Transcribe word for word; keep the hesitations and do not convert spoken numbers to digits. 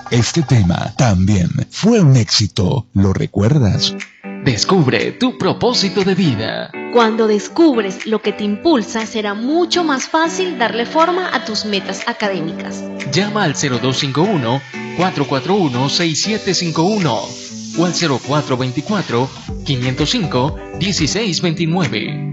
Este tema también fue un éxito, ¿lo recuerdas? Descubre tu propósito de vida. Cuando descubres lo que te impulsa, será mucho más fácil darle forma a tus metas académicas. Llama al cero dos cinco uno, cuatro cuatro uno, seis siete cinco uno o al cero cuatro dos cuatro, cinco cero cinco, uno seis dos nueve.